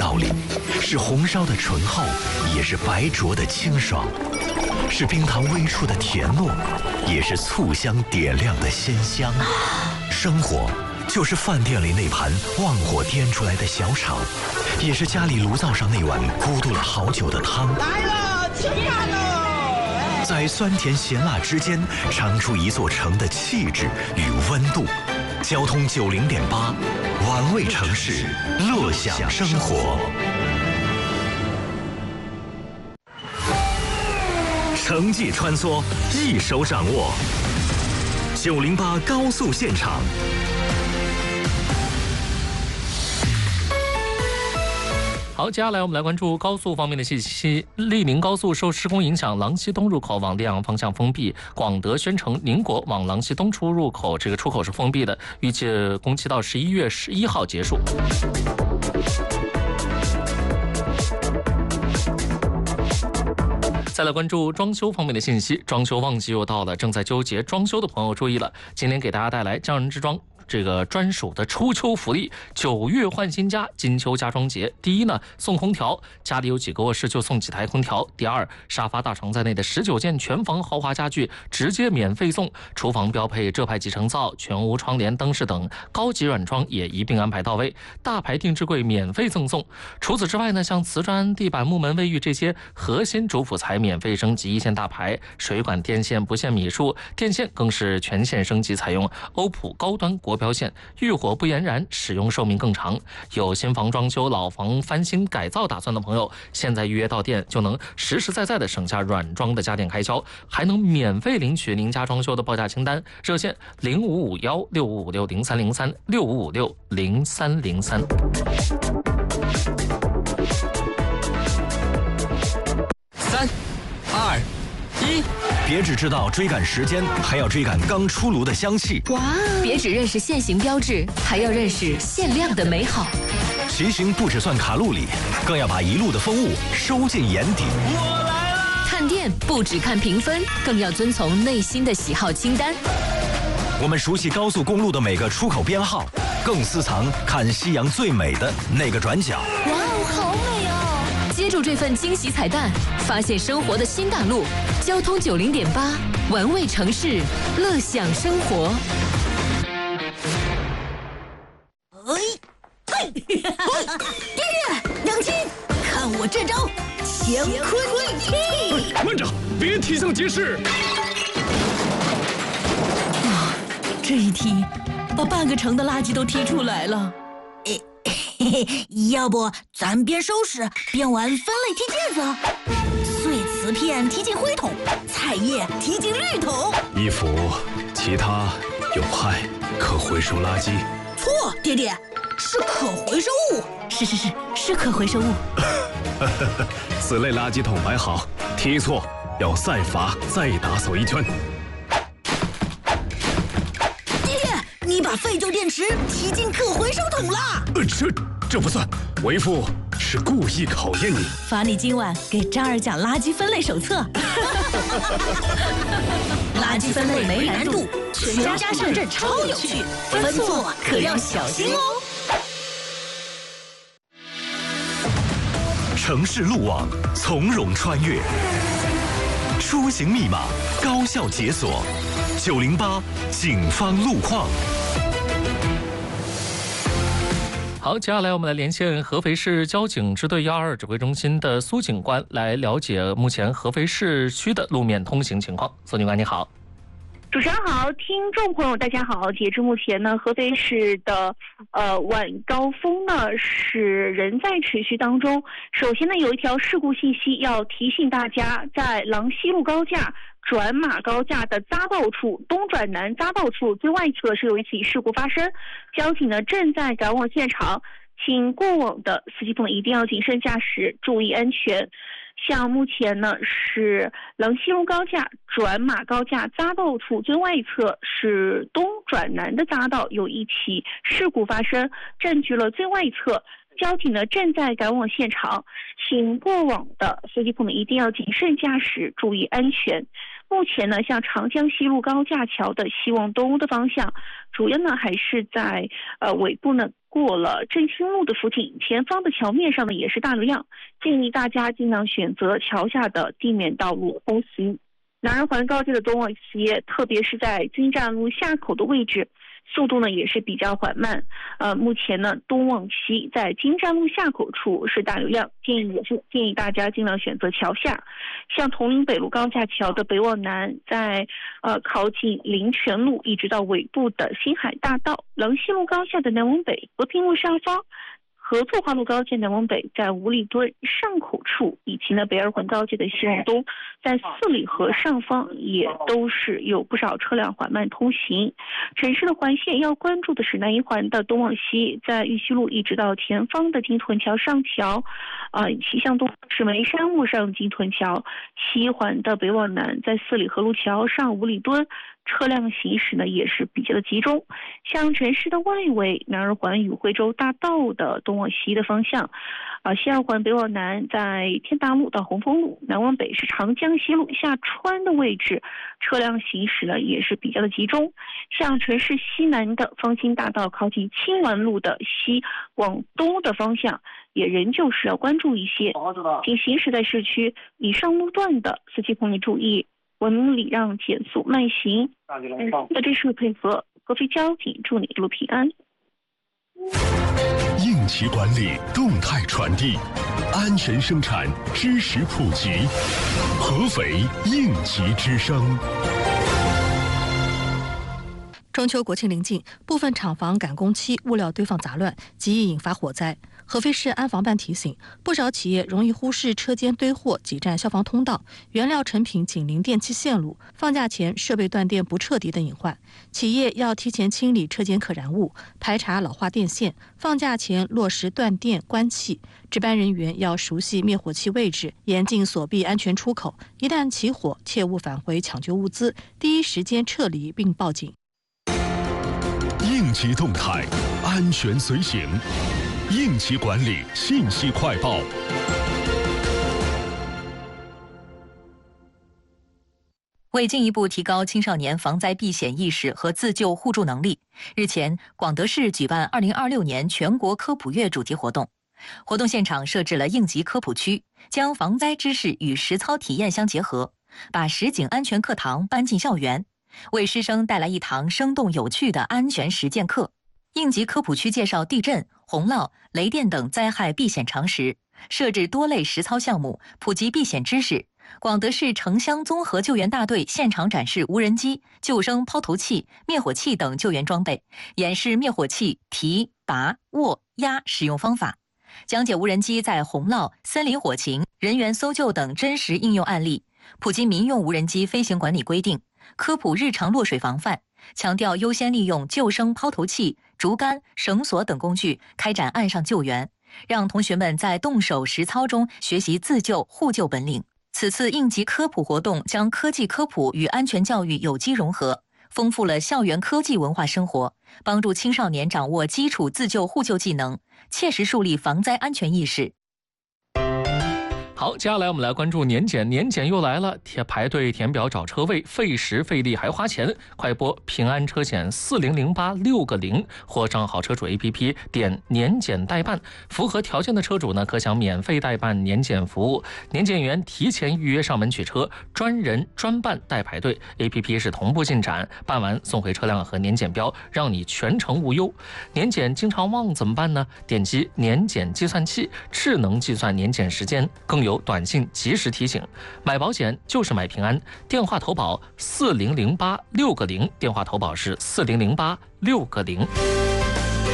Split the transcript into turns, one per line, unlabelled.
道里，是红烧的醇厚，也是白灼的清爽，是冰糖微出的甜糯，也是醋香点亮的鲜香。生活就是饭店里那盘旺火颠出来的小炒，也是家里炉灶上那碗咕嘟了好久的汤。
来了，吃饭喽！
在酸甜咸辣之间，尝出一座城的气质与温度。交通90.8，玩味城市，乐享生活。城际穿梭，一手掌握。908高速现场。
好，接下来我们来关注高速方面的信息。利宁高速受施工影响，郎西东入口往溧阳方向封闭，广德宣城宁国往郎西东出入口这个出口是封闭的，预计工期到11月11号结束。再来关注装修方面的信息，装修旺季又到了，正在纠结装修的朋友注意了，今天给大家带来匠人之装这个专属的初秋福利，9月换新家，金秋家装节。第一呢，送空调，家里有几个卧室就送几台空调。第二，沙发、大床在内的19件全房豪华家具直接免费送。厨房标配浙派集成灶、全屋窗帘、灯饰等高级软装也一并安排到位。大牌定制柜免费赠送。除此之外呢，像瓷砖、地板、木门、卫浴这些核心主辅材免费升级一线大牌，水管、电线不限米数，电线更是全线升级，采用欧普高端国标线，遇火不延燃，使用寿命更长。有新房装修、老房翻新改造打算的朋友，现在预约到店就能实实在在的省下软装的家电开销，还能免费领取您家装修的报价清单。热线055165560303 65560303。
3、2、1，别只知道追赶时间，还要追赶刚出炉的香气。
哇！别只认识限行标志，还要认识限量的美好。
骑行不只算卡路里，更要把一路的风物收进眼底。
我来了！
看店不只看评分，更要遵从内心的喜好清单。
我们熟悉高速公路的每个出口编号，更私藏看夕阳最美的那个转角。
哇哦，好美哦！接住这份惊喜彩蛋，发现生活的新大陆。交通90.8，玩味城市，乐享生活。
爹爹，娘亲，看我这招乾坤逆踢！
慢着，别踢向街市！
这一踢，把半个城的垃圾都踢出来了。要不咱边收拾边玩分类踢毽子？碎瓷片踢进灰桶，菜叶踢进绿桶。
衣服、其他有害可回收垃圾。
错，爹爹，是可回收物。是可回收物。
此类垃圾桶摆好，踢错要再罚再打扫一圈。
爹爹，你把废旧电池踢进可回收桶了。
这不算，为父是故意考验你。
罚你今晚给张儿讲垃圾分类手册。垃圾分类没难度，全家上阵超有趣，分错可要小心哦。
城市路网从容穿越，出行密码高效解锁。908警方路况。
好，接下来我们来连线合肥市交警支队122指挥中心的苏警官，来了解目前合肥市区的路面通行情况。苏警官你好。
主持人好，听众朋友大家好。截至目前呢，合肥市的晚高峰呢是仍在持续当中。首先呢，有一条事故信息要提醒大家，在郎西路高架转马高架的匝道处东转南匝道处最外侧是有一起事故发生，交警呢正在赶往现场，请过往的司机朋友一定要谨慎驾驶，注意安全。像目前呢是郎西路高架转马高架匝道处最外侧是东转南的匝道有一起事故发生，占据了最外侧，交警呢正在赶往现场，请过往的司机朋友一定要谨慎驾驶，注意安全。目前呢，像长江西路高架桥的西往东的方向，主要呢还是在尾部呢过了振兴路的附近，前方的桥面上呢也是大流量，建议大家尽量选择桥下的地面道路通行。南二环高架的东往西，特别是在金站路下口的位置，速度呢也是比较缓慢。目前呢东往西在金站路下口处是大流量，建议大家尽量选择桥下。像铜陵北路高架桥的北往南，在靠近林泉路一直到尾部的新海大道，郎西路高架的南往北，和平路上方。合作花路高架南往北在五里墩上口处，以及呢北二环高架的西往东，在四里河上方也都是有不少车辆缓慢通行。城市的环线要关注的是南一环的东往西，在玉溪路一直到前方的金屯桥上桥，西向东是眉山路上金屯桥，西一环的北往南在四里河路桥上五里墩。车辆行驶呢也是比较的集中，像城市的外围，南二环与惠州大道的东往西的方向，西二环北往南在天大路到红枫路，南往北是长江西路下川的位置，车辆行驶呢也是比较的集中。像城市西南的方兴大道靠近青鸾路的西往东的方向，也仍旧是要关注一些。请行驶在市区以上路段的司机朋友注意。文明礼让，减速慢行。那这是配合合肥交警，祝你一路平安。
应急管理动态传递，安全生产知识普及，合肥应急之声。
中秋国庆临近，部分厂房赶工期物料堆放杂乱，极易引发火灾。合肥市安防办提醒，不少企业容易忽视车间堆货挤占消防通道、原料成品紧邻电气线路、放假前设备断电不彻底等隐患。企业要提前清理车间可燃物，排查老化电线，放假前落实断电关气。值班人员要熟悉灭火器位置，严禁锁闭安全出口。一旦起火，切勿返回抢救物资，第一时间撤离并报警。
应急动态，安全随行。应急管理信息快报。
为进一步提高青少年防灾避险意识和自救互助能力，日前，广德市举办2026年全国科普月主题活动。活动现场设置了应急科普区，将防灾知识与实操体验相结合，把实景安全课堂搬进校园，为师生带来一堂生动有趣的安全实践课。应急科普区介绍地震、洪涝、雷电等灾害避险常识，设置多类实操项目，普及避险知识。广德市城乡综合救援大队现场展示无人机、救生抛投器、灭火器等救援装备，演示灭火器提、拔、握、压使用方法，讲解无人机在洪涝、森林火情、人员搜救等真实应用案例，普及民用无人机飞行管理规定，科普日常落水防范，强调优先利用救生抛投器、竹竿、绳索等工具开展岸上救援，让同学们在动手实操中学习自救互救本领。此次应急科普活动将科技科普与安全教育有机融合，丰富了校园科技文化生活，帮助青少年掌握基础自救互救技能，切实树立防灾安全意识。
好，接下来我们来关注年检。年检又来了，排队填表找车位，费时费力还花钱。快拨平安车险4008 6个0或账号车主 APP 点年检代办，符合条件的车主呢可享免费代办年检服务。年检员提前预约上门取车，专人专办代排队。APP 是同步进展，办完送回车辆和年检标，让你全程无忧。年检经常忘怎么办呢？点击年检计算器，智能计算年检时间，更有短信及时提醒。买保险就是买平安，电话投保4008 6个0，电话投保是4008 6个0。